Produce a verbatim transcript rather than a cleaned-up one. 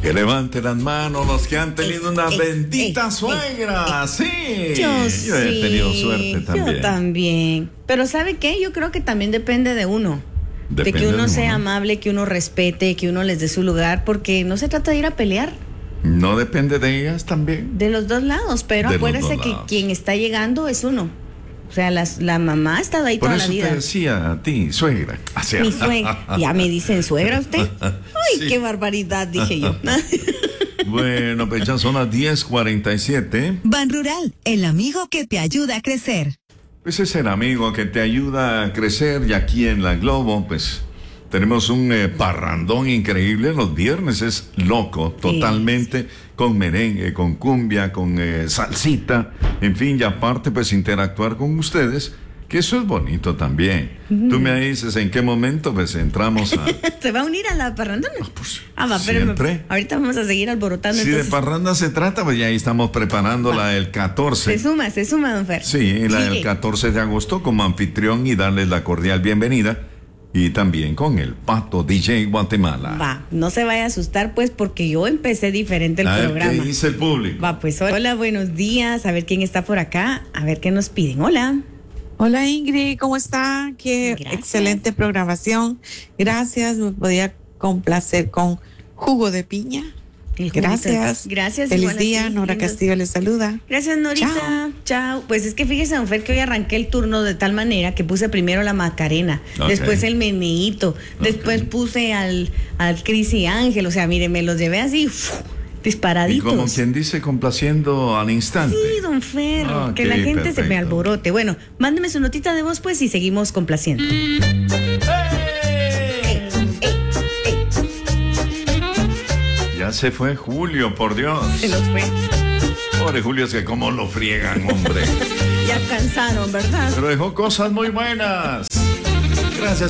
Que levanten las manos los que han tenido una eh, bendita eh, suegra. eh, Sí. Yo, Yo sí, he tenido suerte también. Yo también. Pero ¿sabe qué? Yo creo que también depende de uno. Depende de que uno de sea uno. amable, que uno respete, que uno les dé su lugar, porque no se trata de ir a pelear No depende de ellas también. de los dos lados, pero De los acuérdese dos que lados. quien está llegando es uno. O sea, las, la mamá ha estado ahí Por toda eso la vida. te decía a ti, suegra. O sea, Mi suegra. Ya me dicen suegra usted. Ay, Sí. qué barbaridad, dije yo. Bueno, pues ya son las diez cuarenta y siete. Ban Rural, el amigo que te ayuda a crecer. Pues es el amigo que te ayuda a crecer, y aquí en La Globo, pues tenemos un eh, parrandón increíble. Los viernes es loco, totalmente, con merengue, con cumbia, con eh, salsita, en fin, y aparte pues interactuar con ustedes, que eso es bonito también. Mm. Tú me dices en qué momento pues entramos a... ¿Se va a unir a la parrandona? Ah, pues, ah, va, pero siempre. ahorita vamos a seguir alborotando. Si entonces... de parranda se trata, pues ya ahí estamos preparando va. La del catorce. Se suma, se suma, don Fer. Sí, la sí. del catorce de agosto como anfitrión y darles la cordial bienvenida. Y también con el Pato D J Guatemala. Va, no se vaya a asustar pues porque yo empecé diferente el a ver, programa. ¿qué dice el público? Va, pues hola, buenos días, a ver quién está por acá, a ver qué nos piden. Hola. Hola Ingrid, ¿cómo está? Qué Gracias. excelente programación. Gracias, me podía complacer con jugo de piña. El juguito. Gracias. Gracias. Feliz día, Nora lindos. Castillo les saluda. Gracias, Norita. Chao. Chao. Pues es que fíjese, don Fer, que hoy arranqué el turno de tal manera que puse primero la Macarena, okay. Después el Meneíto, okay. Después puse al, al Cris y Ángel. O sea, mire, me los llevé así, uf, disparaditos. Y como quien dice, complaciendo al instante. Sí, don Fer, okay, que la gente perfecto. Se me alborote. Bueno, mándeme su notita de voz, pues, y seguimos complaciendo. Ya se fue Julio, por Dios. Se nos fue. Pobre Julio, es que cómo lo friegan, hombre. Ya cansaron, ¿verdad? Pero dejó cosas muy buenas. Gracias.